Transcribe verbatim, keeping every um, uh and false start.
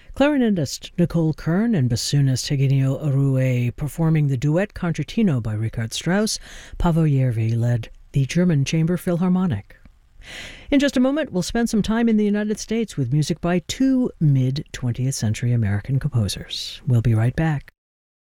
Clarinetist Nicole Kern and bassoonist Eugenio Arue performing the duet concertino by Richard Strauss. Paavo Järvi led the German Chamber Philharmonic. In just a moment, we'll spend some time in the United States with music by two mid-twentieth century American composers. We'll be right back.